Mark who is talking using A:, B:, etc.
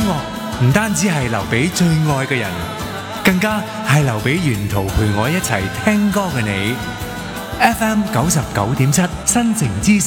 A: 樂唔單止係留俾最愛嘅人，更加係留俾沿途陪我一齊聽歌嘅你。FM 99.7新城之